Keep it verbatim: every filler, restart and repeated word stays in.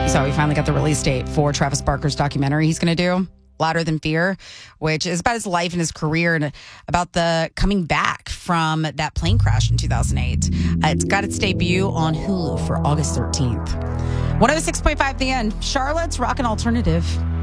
So we finally got the release date for Travis Barker's documentary he's going to do, Louder Than Fear, which is about his life and his career and about the coming back from that plane crash in two thousand eight. Uh, it's got its debut on Hulu for August thirteenth. one oh six point five The End, Charlotte's Rockin' Alternative.